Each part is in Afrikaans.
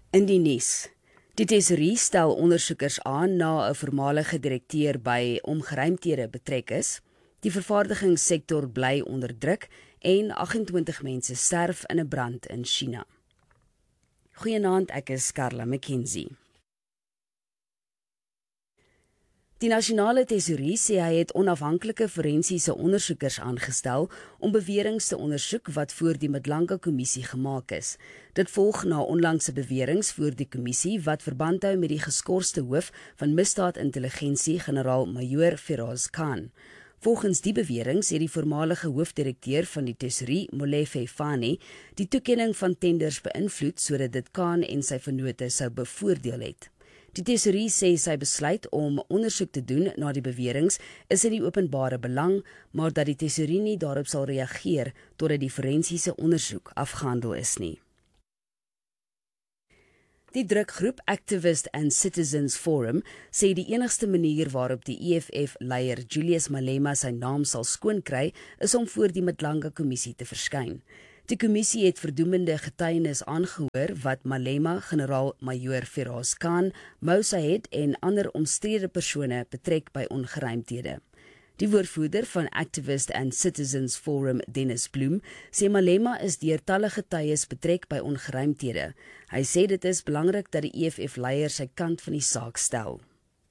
In die nuus. Die Tesorie stel ondersoekers aan na 'n voormalige direkteur by ongeruimthede betrek is. Die vervaardigingssektor bly onder druk en 28 mense sterf in 'n brand in China. Goeienaand, ek is Carla McKenzie. Die nasionale tesorie sê hy het onafhanklike forensiese ondersoekers aangestel om beweringe te ondersoek wat voor die Madlanga kommissie gemaak is. Dit volg na onlangse beweringe voor die kommissie wat verband hou met die geskorste hoof van misdaadintelligensie, generaal-majoor Feroz Khan. Volgens die beweringe het die voormalige hoofdirekteur van die tesorie, Molefe Fani, die toekenning van tenders beïnvloed sodat dit Khan en sy vennote sou bevoordeel het. Die tesorie sê sy besluit om ondersoek te doen na die beweringe is in die openbare belang, maar dat die tesorie nie daarop sal reageer totdat die forensiese ondersoek afgehandel is nie. Die drukgroep Activist and Citizens Forum sê die enigste manier waarop die EFF-leier Julius Malema sy naam sal skoonkry is om voor die Madlanga kommissie te verskyn. Die kommissie het verdoemende getuienis aangehoor wat Malema, generaal-majoor Feroz Khan, Mo Said en ander omstrede persone betrek by ongeruimthede. Die woordvoerder van Activist and Citizens Forum, Dennis Bloem, sê Malema is deur talle getuies betrek by ongeruimthede. Hy sê dit is belangrik dat die EFF-leier sy kant van die saak stel.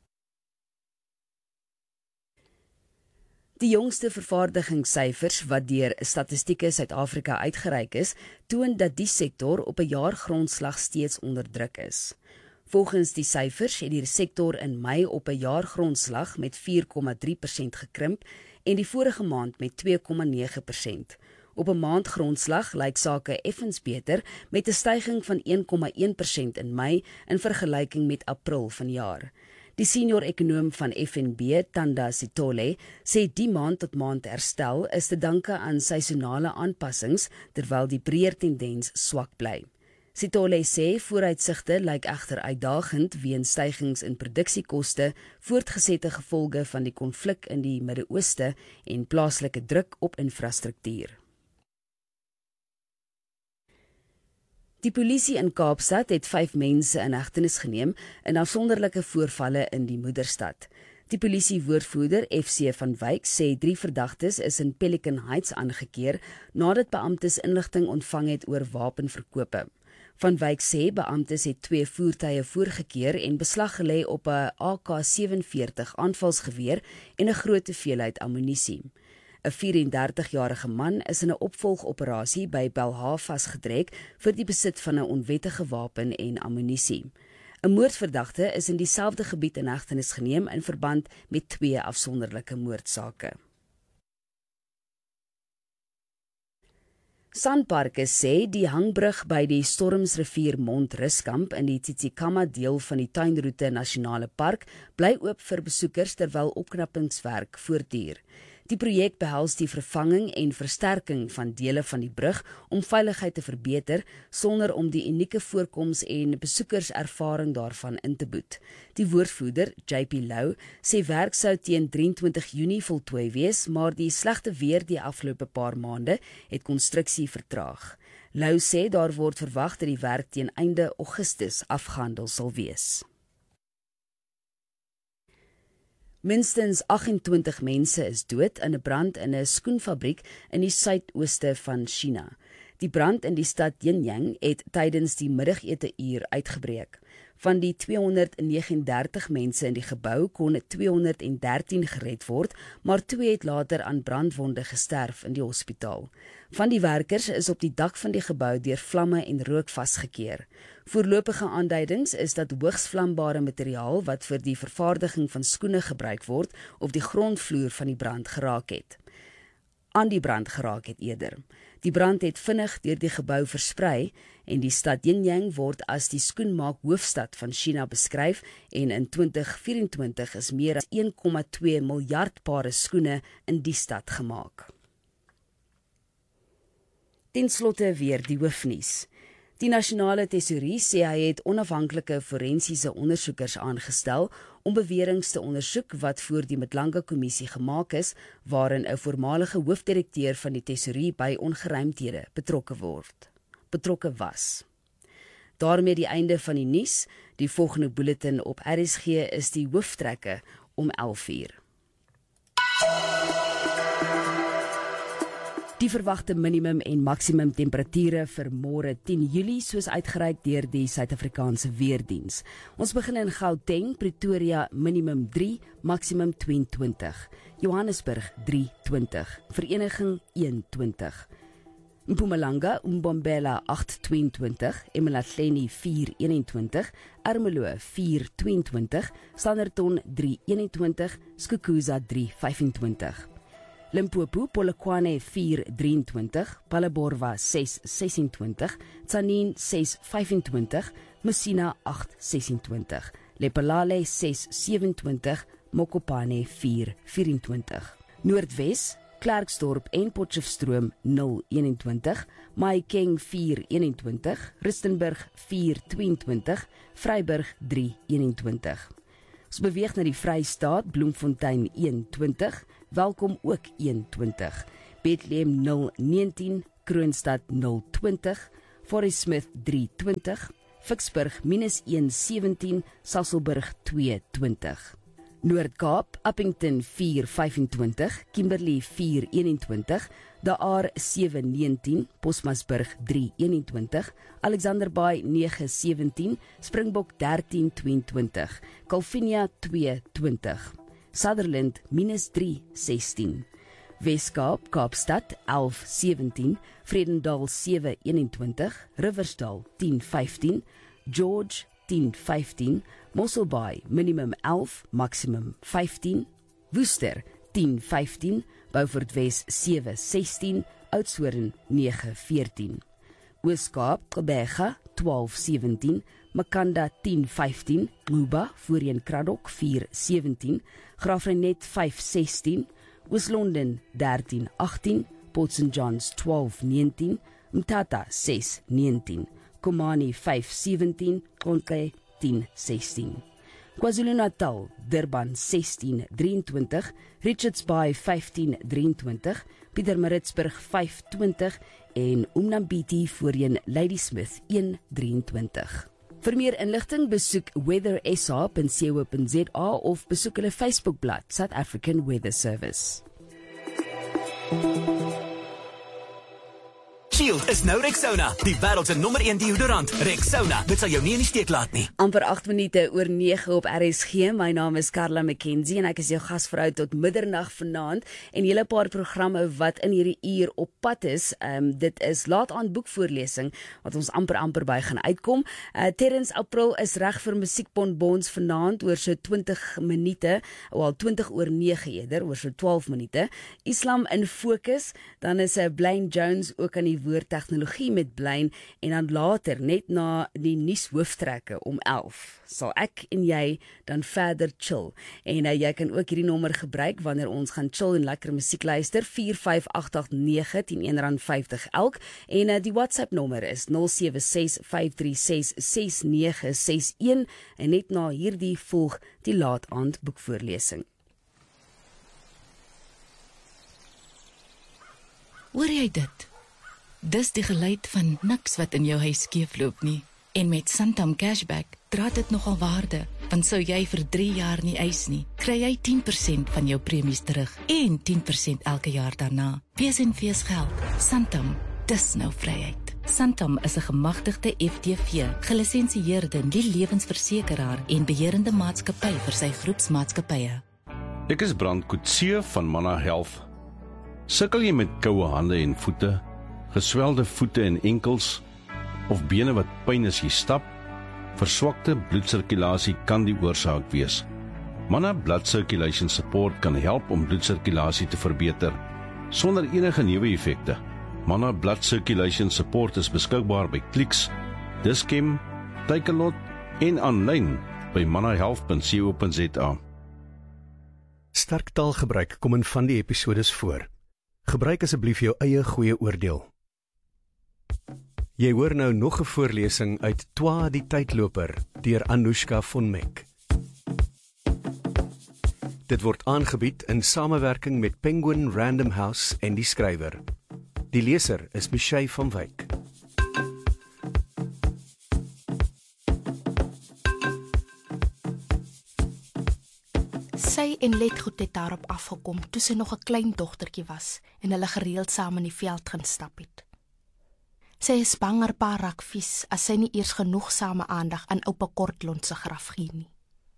Die jongste vervaardigingssyfers wat deur Statistieke Suid-Afrika uitgereik is, toon dat die sektor op 'n jaargrondslag steeds onder druk is. Volgens die syfers het die sektor in Mei op 'n jaargrondslag met 4,3% gekrimp en die vorige maand met 2,9%. Op 'n maandgrondslag lyk sake effens beter met 'n styging van 1,1% in Mei in vergelyking met April vanjaar. Die senior ekonoom van FNB, Tanda Sitole, sê die maand-tot-maand herstel is te danke aan seisonale aanpassings terwyl die breër tendens swak bly. Sitole sê vooruitsigte lyk egter uitdagend weens stygings in produksiekoste, voortgesette gevolge van die konflik in die Midde-Ooste en plaaslike druk op infrastruktuur. Die polisie in Kaapstad het 5 mense in hegtenis geneem in afsonderlike voorvalle in die moederstad. Die polisiewoordvoerder FC van Wyk sê 3 verdagtes is in Pelican Heights aangekeer nadat beamptes inligting ontvang het oor wapenverkope. Van Wyk sê beamptes het 2 voertuie voorgekeer en beslag gelê op 'n AK-47 aanvalsgeweer en 'n groot hoeveelheid ammunisie. 'n 34-jarige man is in 'n opvolgoperasie by Belha vasgedrek vir die besit van 'n onwettige wapen en ammunisie. 'n Moordverdagte is in dieselfde gebied in hegtenis geneem in verband met 2 afsonderlike moordsake. Sanparks sê die hangbrug by die Stormsrivier Montruskamp in die Tsitsikamma deel van die Tuinroete Nasionale Park bly oop vir besoekers terwyl opknappingswerk voortduur. Die projek behels die vervanging en versterking van dele van die brug om veiligheid te verbeter sonder om die unieke voorkoms en besoekerservaring daarvan in te boet. Die woordvoerder, JP Lou, sê werk sou teen 23 Junie voltooi wees, maar die slegte weer die afgelope paar maande het konstruksie vertraag. Lou sê daar word verwag dat die werk teen einde Augustus afgehandel sal wees. Minstens 28 mense is dood in 'n brand in 'n skoenfabriek in die suidooste van China. Die brand in die stad Jinyang het tydens die middagete-uur uitgebreek. Van die 239 mense in die gebou kon 213 gered word, maar 2 het later aan brandwonde gesterf in die hospitaal. Van die werkers is op die dak van die gebou deur vlamme en rook vasgekeer. Voorlopige aanduidings is dat hoogs vlambare materiaal wat vir die vervaardiging van skoene gebruik word, op die grondvloer van die brand geraak het. Aan die brand geraak het eerder. Die brand het vinnig deur die gebou versprei en die stad Jinyang word as die skoenmaak hoofstad van China beskryf en in 2024 is meer as 1,2 miljard pare skoene in die stad gemaak. Ten slotte weer die hoofnuus. Die nasionale tesorie sê hy het onafhanklike forensiese ondersoekers aangestel om beweringe te ondersoek wat voor die Madlanga kommissie gemaak is, waarin 'n voormalige hoofdirekteur van die tesorie by ongeruimthede betrokke was. Daarmee die einde van die nuus. Die volgende bulletin op RSG is die hooftrekke om 11:00. Die verwagte minimum en maksimum temperature vir môre 10 Julie soos uitgereik deur die Suid-Afrikaanse Weerdiens. Ons begin in Gauteng, Pretoria minimum 3, maksimum 22. Johannesburg 320, Vereniging 21. Mpumalanga, Mbombela 822, Emalahleni 421, Ermelo 422, Standerton 321, Skukuza 325. Limpopo, Polokwane 423, Palleborwa 626, Tzaneen 625, Messina 826, Lephalale 627, Mokopane 424. Noordwes, Klerksdorp en Potchefstroom 021, Mahikeng 421, Rustenburg 422, Vryburg 321. Ons beweeg na die Vrystaat, Bloemfontein 120, Welkom ook 120, Bethlehem 019, Kroonstad 020, Forest Smith 320, Vicksburg -117, Sasolburg 220. Noord-Kaap, Appington 425, Kimberley 421, De Aar 719, Posmasburg 321, Alexanderbaai 917, Springbok 1322, Calvinia 220, Sutherland -316, Weskaap, Kaapstad 1117, Vredendal 721, Riversdal 1015, George 1015, Mosselbaai minimum 11, maximum 15, Woester 1015, Beaufort Wes 716, Oudtshoorn 914, Ooskaap, Gqeberha 1217, Makanda 1015, Muba voorheen Kraddock 417, Graafrenet 516, Oos-London 1318, Port St Johns 1219, Mthatha 619, Komani 517, Konke 1016. KwaZulu-Natal, Durban 1623, Richards Bay 1523, Pietermaritzburg 520 en Umnambiti voorheen Ladysmith 123. Vir meer inligting besoek weathersa.co.za of besoek hulle Facebookblad South African Weather Service. Shield is nou Rexona, die wêreld se nommer 1 deodorant. Rexona, dit sal jou nie in die steek laat nie. Amper 8 minute oor 9 op RSG. My naam is Carla McKenzie en ek is jou gasvrou tot middernag vanaand en 'n hele paar programme wat in hierdie uur op pad is. Dit is laat aan boekvoorlesing wat ons amper by gaan uitkom. Terrence April is reg vir musiekbonbons vanaand oor so 20 minute, wel 20 oor 9 eerder, oor so 12 minute. Islam in fokus, dan is Blaine Jones ook aan die woord tegnologie met Blaine en dan later net na die nuushooftrekke om 11 sal ek en jy dan verder chill en jy kan ook hierdie nommer gebruik wanneer ons gaan chill en lekker musiek luister 45889 teen R1.50 elk en die WhatsApp nommer is 0765366961 en net na hierdie volg die laat aand boekvoorlesing. Hoor jy dit? Dis die geluid van niks wat in jou huis skeefloop nie. En met Santam Cashback dra dit nogal waarde, want sou jy vir 3 jaar nie eis nie, kry jy 10% van jou premies terug en 10% elke jaar daarna. Wees en fees geld. Santam, dis nou vryheid. Santam is 'n gemagtigde FTV, gelisensieerde nie-lewensversekeraar en beheerende maatskappy vir sy groepsmaatskappye. Ek is Brand Coetzee van Manna Health. Sukkel jy met koue hande en voete, geswelde voete en enkels, of bene wat pyn as jy stap? Verswakte bloedsirkulasie kan die oorsaak wees. Manna Blood Circulation Support kan help om bloedsirkulasie te verbeter, sonder enige neeweffekte. Manna Blood Circulation Support is beskikbaar by Clicks, Dis-Chem, Takealot en aanlyn by mannahealth.co.za. Sterk taalgebruik kom in van die episodes voor. Gebruik asseblief jou eie goeie oordeel. Jy hoor nou nog 'n voorlesing uit Twa die Tydloper deur Anushka von Meck. Dit word aangebied in samewerking met Penguin Random House en die skrywer. Die leser is Michelle van Wyk. Sy en Letgoed het daarop afgekom toe sy nog 'n klein dogtertjie was en hulle gereeld saam in die veld gaan stap het. Sy is bang haar pa raak vies as sy nie eers genoegsame aandag aan oupa Kortlond se graf gee nie.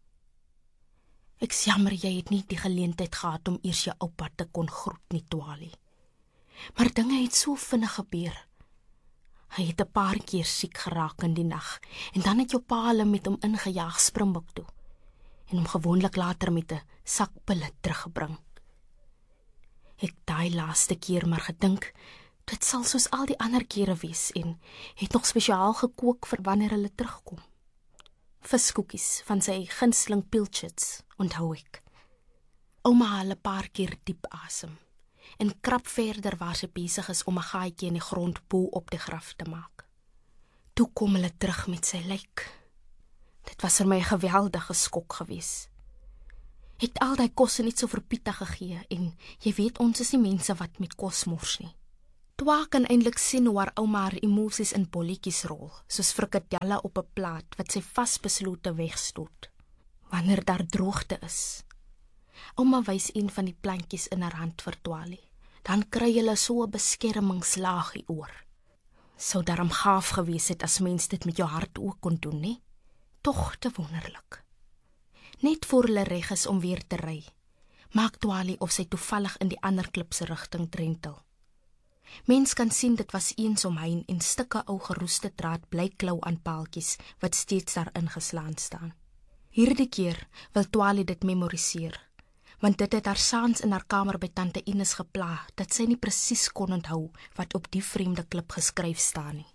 Ek is jammer jy het nie die geleentheid gehad om eers jou oupa te kon groet nie, Twali. Maar dinge het so vinnig gebeur. Hy het 'n paar keer siek geraak in die nag en dan het jou pa hulle met hom ingejaag Springbok toe en hom gewoonlik later met 'n sak pille teruggebring. Ek daai laaste keer maar gedink, dit sal soos al die ander kere wees en het nog spesiaal gekook vir wanneer hulle terugkom. Viskoekies van sy gunsteling pilchards, onthou ek. Ouma haal 'n paar keer diep asem en krap verder waar sy besig is om 'n gaatjie in die grond bo op die graf te maak. Toe kom hulle terug met sy lijk. Dit was vir my 'n geweldige skok gewees. Ek het al die kosse net so vir Pieter gegee en jy weet ons is nie mense wat met kos mors nie. Twa kan eintlik sien hoe haar ouma haar emosies in bolletjies rol, soos frikadelle op 'n plaat wat sy vasbeslote wegstoot. Wanneer daar droogte is. Ouma wys een van die plantjies in haar hand vir Twali. Dan kry hulle so 'n beskermingslaagie oor. Sou daarom gaaf gewees het as mens dit met jou hart ook kon doen, nie? Tog te wonderlik. Net voor hulle reg is om weer te ry, maak Twali of sy toevallig in die ander klip se rigting drentel. Mens kan sien dit was eensomheen en stukke ou geroeste draad bly klou aan paaltjies wat steeds daar ingeslaan staan. Hierdie keer wil Twali dit memoriseer, want dit het haar saans in haar kamer by tante Ines gepla dat sy nie presies kon onthou wat op die vreemde klip geskryf staan nie.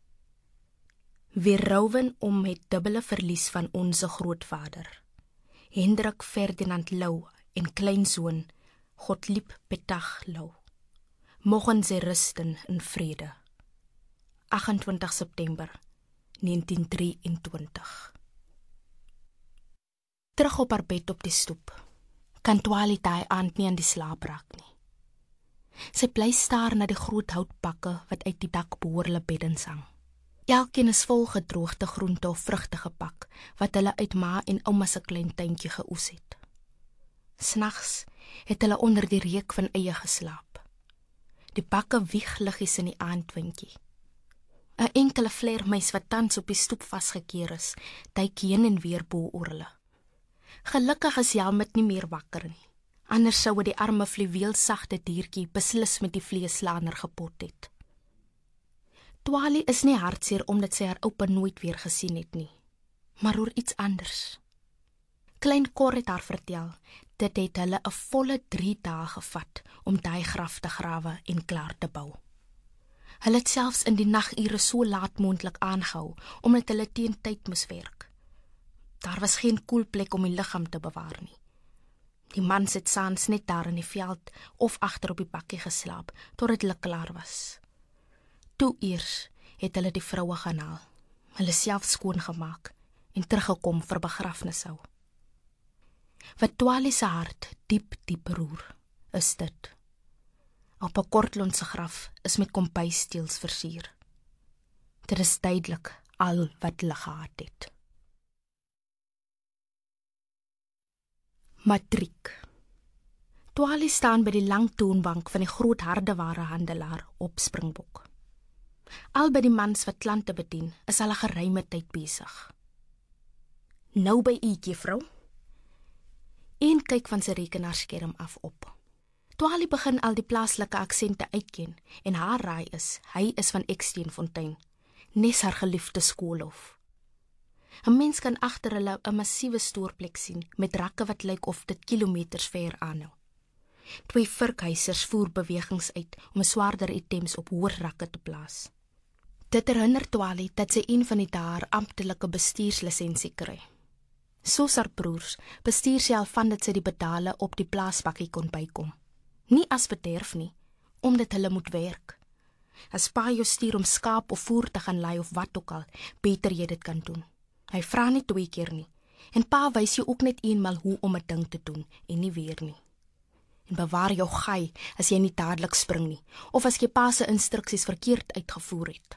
Weer rouwen om met dubbele verlies van onze grootvader, Hendrik Ferdinand Lou en kleinzoon Godlieb Petach Lou. Mogen sy rusten in vrede. 28 September 1923. Terug op haar bed op die stoep, kan Twali daai aand nie aan die slaap raak nie. Sy bly staar na die groot houtbakke wat uit die dak bo hulle beddens hang. Elkeen is vol gedroogde groente of vrugte gepak, wat hulle uit ma en ouma se klein tuintjie geoes het. S'nags het hulle onder die reuk van eie geslaap. Die bakke wieg liggies in die aandwindjie. 'n Enkele vleermuis wat tans op die stoep vasgekeer is, duik heen en weer bo oor hulle. Gelukkig is Jalmit nie meer wakker nie. Anders sou die arme fluweelsagte diertjie beslis met die vleeslaander gepot het. Twali is nie hartseer omdat sy haar oupa nooit weer gesien het nie, maar oor iets anders. Klein Cor het haar vertel, dit het hulle 'n volle 3 dae gevat om daai graf te grawe en klaar te bou. Hulle het selfs in die nagure so laat moontlik aangehou, omdat hulle teen tyd moes werk. Daar was geen koelplek om die liggaam te bewaar nie. Die mans het saans net daar in die veld of agter op die bakkie geslaap, totdat hulle klaar was. Toe eers het hulle die vroue gaan haal, hulle self skoongemaak en teruggekom vir begrafnishou. Wat Twali se hart diep roer, is dit. Op 'n Kortlond se graf is met kompuissteels versier. Dit is duidelik al wat hulle gehad het. Matriek. Twali staan by die lang toonbank van die groot hardewarehandelaar op Springbok. Albei die mans wat klante bedien, is al 'n geruime tyd besig. Nou by u, juffrou. Een kyk van sy rekenaarskerm af op. Twali begin al die plaaslike aksente uitken en haar raai is, hy is van Eksteenfontein, nes haar geliefde skoolhof. 'n Mens kan agter hulle 'n massiewe stoorplek sien met rakke wat lyk of dit kilometers ver aanhou. 2 vurkhuisers voer bewegings uit om swaarder items op hoër rakke te plaas. Dit herinner Twali dat sy een van die daar amptelike bestuurslisensie kry. Soos haar broers bestuur sy al van dat sy die pedale op die plaasbakkie kon bykom. Nie as bederf nie, omdat hulle moet werk. As pa jou stuur om skaap of voer te gaan lei of wat ook al, beter jy dit kan doen. Hy vra nie 2 keer nie, en pa wys jou ook net eenmal hoe om 'n ding te doen, en nie weer nie. En bewaar jou gaai as jy nie dadelik spring nie, of as jy pa se instruksies verkeerd uitgevoer het.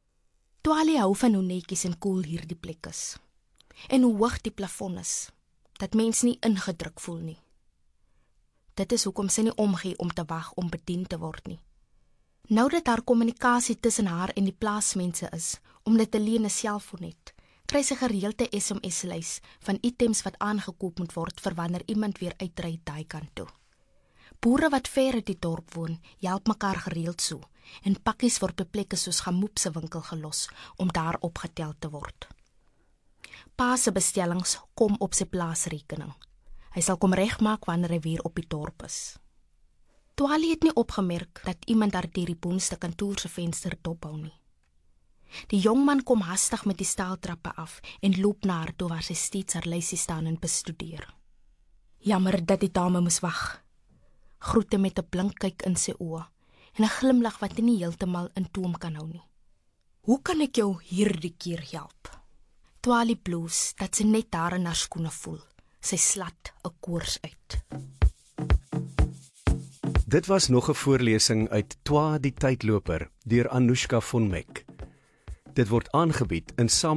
Twali hou van hoe netjies en koel hierdie plek is, en hoe hoog die plafon is. dat mens nie ingedruk voel nie. Dit is hoekom sy nie omgee om te wag om bedien te word nie. Nou dat haar kommunikasie tussen haar en die plaasmense is, omdat Helene 'n selfoon het, kry sy gereelde SMS-lys van items wat aangekoop moet word vir wanneer iemand weer uitry daai kant toe. Boere wat ver uit die dorp woon, help mekaar gereeld so, en pakkies word op plekke soos Gamoep se winkel gelos om daar opgetel te word. Pa se bestellings kom op sy plaasrekening. Hy sal kom regmaak wanneer hy weer op die dorp is. Twali het nie opgemerk dat iemand daar deur die boonste kantoor se venster dophou nie. Die jongman kom hastig met die staaltrappe af en loop na haar toe waar sy steeds haar lysie staan en bestudeer. Jammer dat die dame moes wag. Groete met 'n blink kyk in sy oë en 'n glimlag wat hy nie heeltemal in toom kan hou nie. Hoe kan ek jou hierdie keer help? Twali bloos dat sy net daar in haar skoene voel. Sy slat 'n koors uit. Dit was nog 'n voorlesing uit Twa die tydloper deur Anushka von Meck. Dit word aangebied in